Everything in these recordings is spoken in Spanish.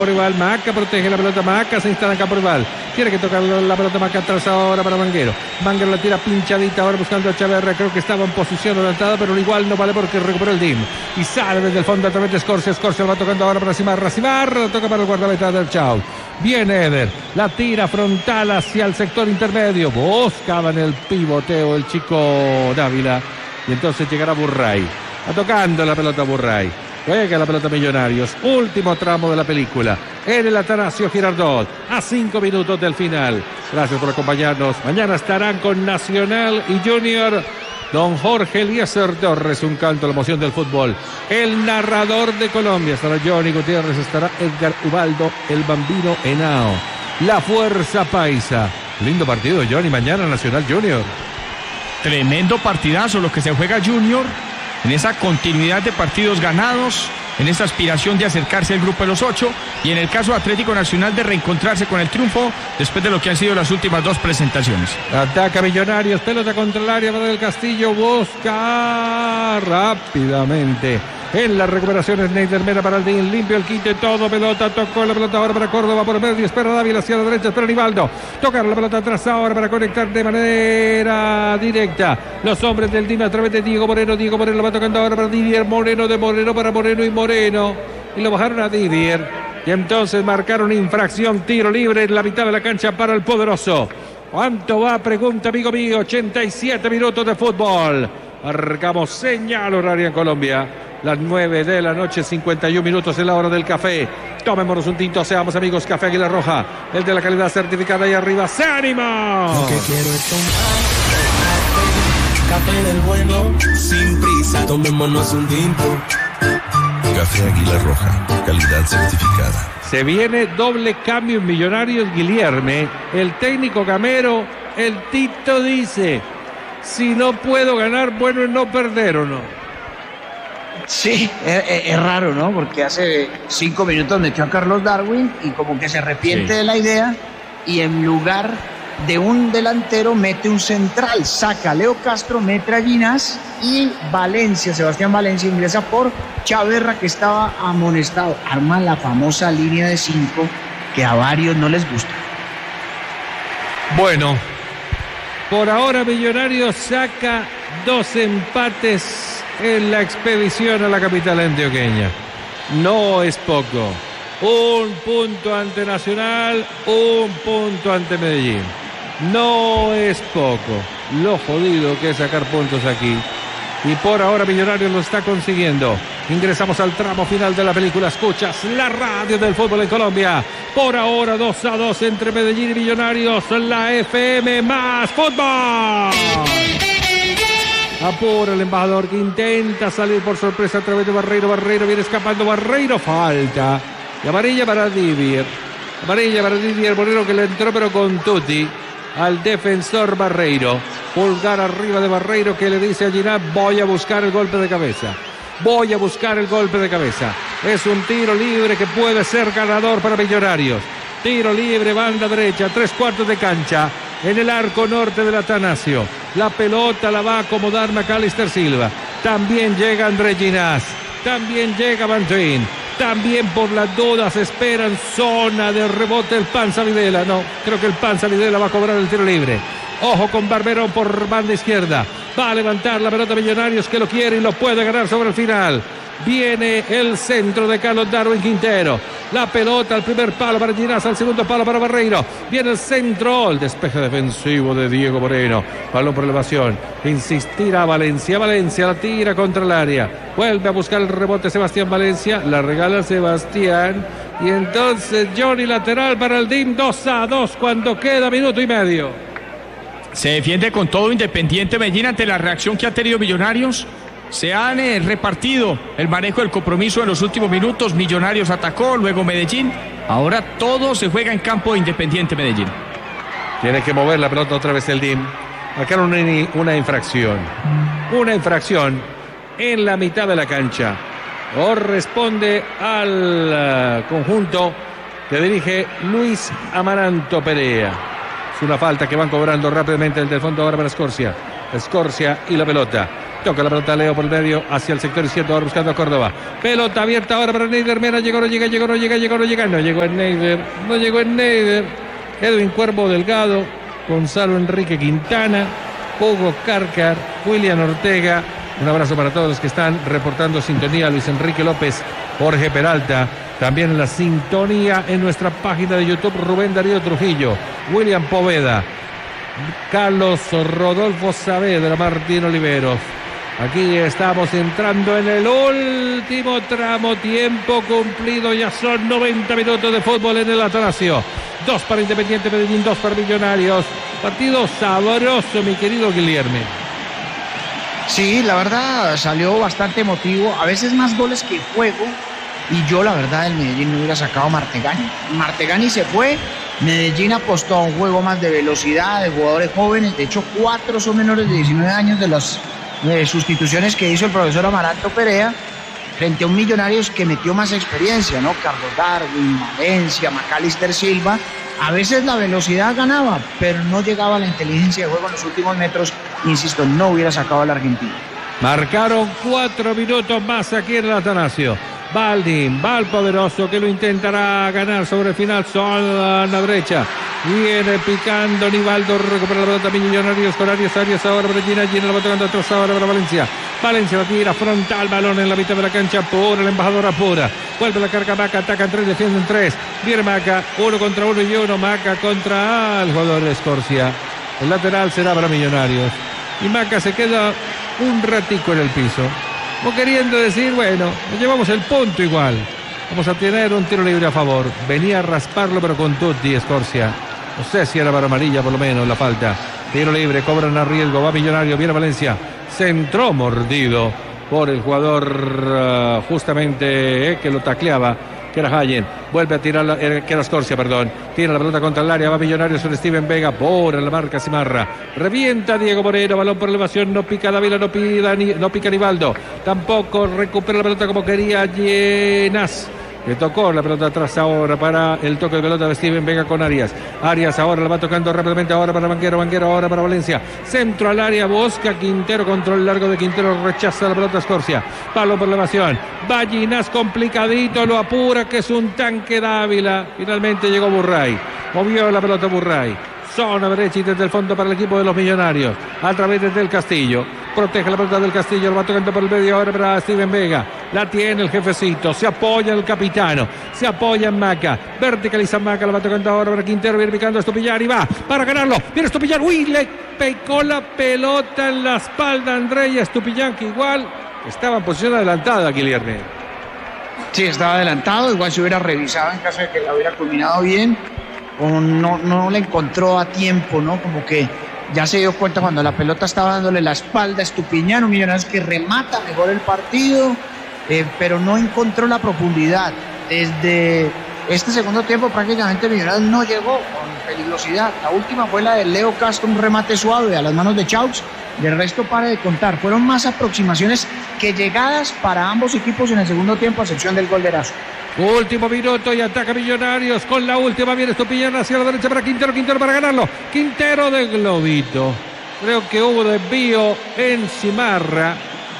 Rival, Maca protege la pelota, Maca se instala en campo rival, tiene que tocar la pelota Maca atrás ahora para Vanguero la tira pinchadita ahora buscando a Chaverra, creo que estaba en posición adelantada, pero igual no vale porque recuperó el DIM y sale desde el fondo a través de Scorsia lo va tocando ahora para Cimarra, toca para el guardameta del Chau, viene Eder, la tira frontal hacia el sector intermedio, buscaba en el pivoteo el chico Dávila y entonces llegará Burray, tocando la pelota Burray. Juega la pelota Millonarios, último tramo de la película, en el Atanasio Girardot, a 5 minutos del final. Gracias por acompañarnos. Mañana estarán con Nacional y Junior don Jorge Eliezer Torres, un canto a la emoción del fútbol. El narrador de Colombia estará Johnny Gutiérrez, estará Edgar Ubaldo, el Bambino Henao. La Fuerza Paisa. Lindo partido, Johnny, mañana Nacional Junior. Tremendo partidazo lo que se juega Junior. En esa continuidad de partidos ganados, en esa aspiración de acercarse al grupo de los 8 y en el caso Atlético Nacional de reencontrarse con el triunfo después de lo que han sido las últimas 2 presentaciones. Ataca Millonarios, pelota contra el área para el Castillo, busca rápidamente. En la recuperación es Neider Mena para el DIN, limpio el quite, todo pelota, tocó la pelota ahora para Córdoba por medio, espera Dávila hacia la derecha, espera Nivaldo, tocar la pelota atrás ahora para conectar de manera directa. Los hombres del DIN a través de Diego Moreno va tocando ahora para Didier Moreno, de Moreno para Moreno y lo bajaron a Didier. Y entonces marcaron infracción, tiro libre en la mitad de la cancha para el poderoso. ¿Cuánto va? Pregunta amigo mío, 87 minutos de fútbol. Marcamos señal horaria en Colombia. Las 9 de la noche, 51 minutos en la hora del café. Tomémonos un tinto, seamos amigos. Café Águila Roja, el de la calidad certificada ahí arriba. ¡Se anima! Lo que quiero es tomar café del bueno, sin prisa. Tomémonos un tinto. Café Águila Roja, calidad certificada. Se viene doble cambio en Millonarios. Guilherme, el técnico Gamero, el Tito dice: si no puedo ganar, bueno es no perder, ¿o no? Sí, es raro, ¿no? Porque hace 5 minutos metió a Carlos Darwin y como que se arrepiente de la idea y en lugar de un delantero mete un central, saca a Leo Castro, mete a Ginás y Valencia, Sebastián Valencia ingresa por Chaverra que estaba amonestado. Arma la famosa línea de 5 que a varios no les gusta. Bueno, por ahora Millonarios saca 2 empates en la expedición a la capital antioqueña. No es poco. 1 punto ante Nacional, 1 punto ante Medellín. No es poco. Lo jodido que es sacar puntos aquí. Y por ahora Millonarios lo está consiguiendo. Ingresamos al tramo final de la película. Escuchas la radio del fútbol en Colombia. Por ahora 2-2 entre Medellín y Millonarios. La FM más fútbol. Apura el embajador que intenta salir por sorpresa a través de Barreiro. Barreiro viene escapando. Barreiro falta. Y amarilla para Didier. Amarilla para Didier Moreno que le entró pero con tutti al defensor Barreiro. Pulgar arriba de Barreiro que le dice a Ginás: voy a buscar el golpe de cabeza. Voy a buscar el golpe de cabeza. Es un tiro libre que puede ser ganador para Millonarios. Tiro libre, banda derecha, 3/4 de cancha. En el arco norte del Atanasio. La pelota la va a acomodar Macalister Silva. También llega André Ginás. También llega Van Duyn. También por las dudas esperan zona de rebote el Panza Videla. No, creo que el Panza Videla va a cobrar el tiro libre. Ojo con Barberón por banda izquierda. Va a levantar la pelota Millonarios que lo quiere y lo puede ganar sobre el final. Viene el centro de Carlos Darwin Quintero. La pelota al primer palo para Ginás, al segundo palo para Barreiro. Viene el centro, el despeje defensivo de Diego Moreno. Balón por elevación. Insistirá Valencia. Valencia la tira contra el área. Vuelve a buscar el rebote Sebastián Valencia. La regala Sebastián. Y entonces Johnny lateral para el DIM. 2-2 cuando queda minuto y medio. Se defiende con todo Independiente Medellín ante la reacción que ha tenido Millonarios. Se han repartido el manejo del compromiso en los últimos minutos. Millonarios atacó, luego Medellín. Ahora todo se juega en campo de Independiente Medellín. Tiene que mover la pelota otra vez el DIM. Marcaron una infracción. Una infracción en la mitad de la cancha. Corresponde al conjunto que dirige Luis Amaranto Perea. Es una falta que van cobrando rápidamente desde el fondo ahora para Scorsia. Scorsia y la pelota. Toca la pelota Leo por el medio hacia el sector izquierdo, ahora buscando a Córdoba. Pelota abierta ahora para Neider Mena. No llegó en Neider. Edwin Cuervo Delgado, Gonzalo Enrique Quintana, Hugo Cárcar, William Ortega. Un abrazo para todos los que están reportando sintonía. Luis Enrique López, Jorge Peralta. También en la sintonía en nuestra página de YouTube, Rubén Darío Trujillo, William Poveda, Carlos Rodolfo Saavedra, Martín Oliveros. Aquí estamos entrando en el último tramo, tiempo cumplido, ya son 90 minutos de fútbol en el Atanasio. 2 para Independiente Medellín, 2 para Millonarios. Partido sabroso, mi querido Guilherme. Sí, la verdad salió bastante emotivo, a veces más goles que juego, y yo la verdad del Medellín no hubiera sacado a Martegani. Martegani se fue, Medellín apostó a un juego más de velocidad, de jugadores jóvenes, de hecho 4 son menores de 19 años de las sustituciones que hizo el profesor Amaranto Perea, frente a un Millonarios que metió más experiencia, ¿no? Carlos Darwin, Valencia, Macalister Silva. A veces la velocidad ganaba, pero no llegaba a la inteligencia de juego en los últimos metros. Insisto, no hubiera sacado al argentino. Marcaron 4 minutos más aquí en el Atanasio. Baldin, va el poderoso que lo intentará ganar sobre el final. Sola en la derecha. Viene picando Nivaldo, recupera la pelota Millonarios con Arias ahora para Gina la va tocando atrás ahora para Valencia. Valencia la tira frontal, balón en la mitad de la cancha, pura, la embajadora pura. Vuelve la carga Maca, atacan 3, defienden 3. Viene Maca, 1 contra 1 y 1. Maca contra el jugador de Escorcia. El lateral será para Millonarios. Y Maca se queda un ratico en el piso. Como queriendo decir, bueno, nos llevamos el punto igual. Vamos a tener un tiro libre a favor. Venía a rasparlo, pero con Tutti, Escorcia. No sé si era para amarilla, por lo menos, la falta. Tiro libre, cobran a riesgo. Va Millonario, viene Valencia. Centró mordido por el jugador justamente que lo tacleaba, que era Hayen. Vuelve a tirar, que era Escorcia, perdón. Tira la pelota contra el área, va Millonarios sobre Steven Vega. Por la marca Cimarra. Revienta Diego Moreno, balón por elevación. No pica Dávila, no pica Nivaldo. Tampoco recupera la pelota como quería Llenas. Le tocó la pelota atrás ahora para el toque de pelota de Steven Vega con Arias. Arias ahora la va tocando rápidamente ahora para Banguero ahora para Valencia. Centro al área, busca Quintero, control largo de Quintero, rechaza la pelota Escorcia. Palo por elevación. Ballinas complicadito, lo apura que es un tanque Dávila. Finalmente llegó Burray. Movió la pelota Burray. Zona derecha y desde el fondo para el equipo de los Millonarios. A través desde el Castillo. Protege la pelota del Castillo. Lo va tocando por el medio ahora para Steven Vega. La tiene el jefecito. Se apoya el capitano. Se apoya en Maca. Verticaliza Maca. La va tocando ahora para Quintero. Viene picando a Estupillán y va para ganarlo. Viene Estupillán. Uy, le pegó la pelota en la espalda a Andrea Estupillán, que igual estaba en posición adelantada, Guilherme. Sí, estaba adelantado. Igual se hubiera revisado en caso de que la hubiera culminado bien. O no la encontró a tiempo, ¿no? Como que ya se dio cuenta cuando la pelota estaba dándole la espalda a Estupiñán, un Millonarios que remata mejor el partido, pero no encontró la profundidad. Desde este segundo tiempo prácticamente Millonarios no llegó con peligrosidad. La última fue la de Leo Castro, un remate suave a las manos de Chaux. Del resto para de contar. Fueron más aproximaciones que llegadas para ambos equipos en el segundo tiempo, a excepción del gol de Eraso. Último minuto y ataca Millonarios con la última. Viene Estupillán hacia la derecha para Quintero para ganarlo. Quintero de globito. Creo que hubo desvío en Cimarra.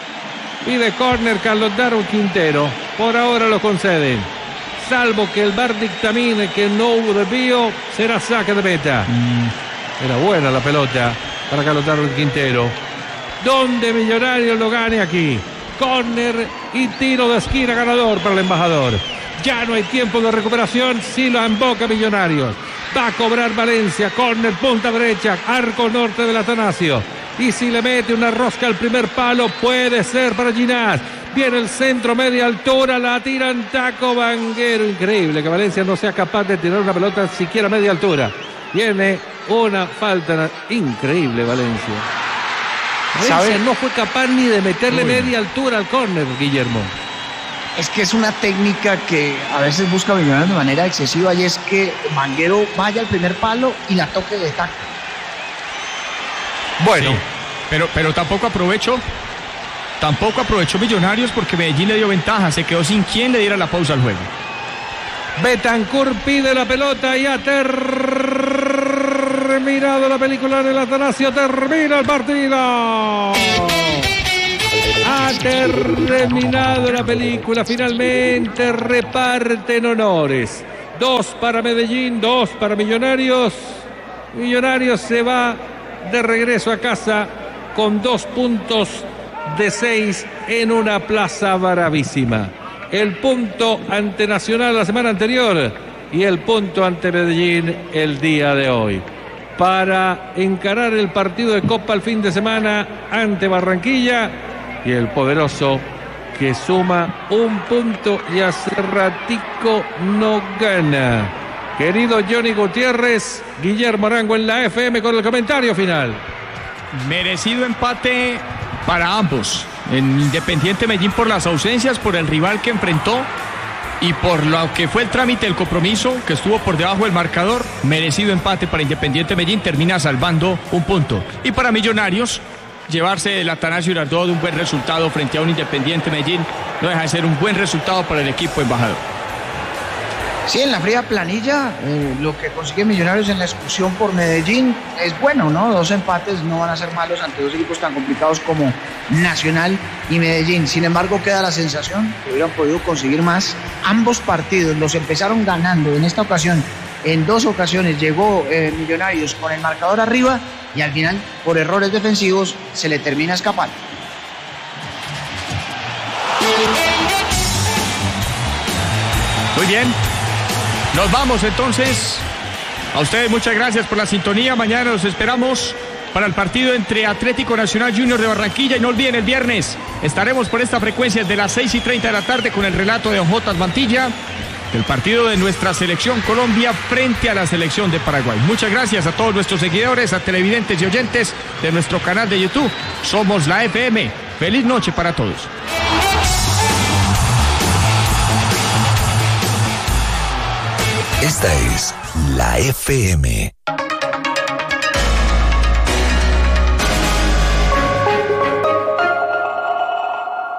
Pide córner Carlos Darwin. Quintero. Por ahora lo conceden. Salvo que el VAR dictamine que no hubo desvío, será saque de meta. Era buena la pelota para Carlos Darwin Quintero. Donde Millonarios lo gane aquí. Córner y tiro de esquina ganador para el embajador. Ya no hay tiempo de recuperación. Si lo emboca Millonarios. Va a cobrar Valencia. Córner, punta derecha. Arco norte del Atanasio. Y si le mete una rosca al primer palo, puede ser para Ginás. Viene el centro, media altura. La tira en taco Banguero. Increíble que Valencia no sea capaz de tirar una pelota siquiera a media altura. Viene una falta increíble Valencia. Valencia no fue capaz ni de meterle media altura al córner, Guillermo. Es que es una técnica que a veces busca Millonarios de manera excesiva, y es que Banguero vaya al primer palo y la toque de taco. Bueno, sí, pero tampoco aprovechó Millonarios, porque Medellín le dio ventaja, se quedó sin quien le diera la pausa al juego. Betancur pide la pelota y ha terminado la película en el Atanasio. Termina el partido. Ha terminado la película, finalmente reparten honores. 2 para Medellín, 2 para Millonarios. Millonarios se va de regreso a casa con 2 puntos de 6 en una plaza bravísima. El punto ante Nacional la semana anterior y el punto ante Medellín el día de hoy. Para encarar el partido de Copa el fin de semana ante Barranquilla y el poderoso que suma un punto y hace ratico no gana. Querido Johnny Gutiérrez, Guillermo Arango en la FM con el comentario final. Merecido empate para ambos. En Independiente Medellín por las ausencias, por el rival que enfrentó y por lo que fue el trámite del compromiso, que estuvo por debajo del marcador. Merecido empate para Independiente Medellín, termina salvando un punto. Y para Millonarios, llevarse el Atanasio Girardot de un buen resultado frente a un Independiente Medellín no deja de ser un buen resultado para el equipo embajador. Sí, en la fría planilla, lo que consigue Millonarios en la excursión por Medellín es bueno, ¿no? 2 empates no van a ser malos ante 2 equipos tan complicados como Nacional y Medellín. Sin embargo, queda la sensación que hubieran podido conseguir más. Ambos partidos los empezaron ganando. En esta ocasión, en 2 ocasiones llegó Millonarios con el marcador arriba y al final, por errores defensivos, se le termina escapando. Muy bien. Nos vamos entonces. A ustedes muchas gracias por la sintonía. Mañana los esperamos para el partido entre Atlético Nacional Junior de Barranquilla. Y no olviden, el viernes estaremos por esta frecuencia de las 6:30 de la tarde con el relato de Ojotas Mantilla del partido de nuestra selección Colombia frente a la selección de Paraguay. Muchas gracias a todos nuestros seguidores, a televidentes y oyentes de nuestro canal de YouTube. Somos la FM. Feliz noche para todos. Esta es la FM.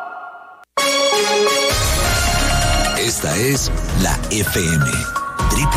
Esta es la FM.